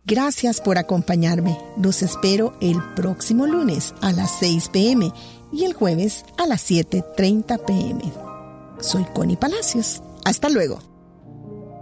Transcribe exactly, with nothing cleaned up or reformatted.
Gracias por acompañarme. Los espero el próximo lunes a las seis de la tarde y el jueves a las siete treinta de la tarde. Soy Connie Palacios. Hasta luego.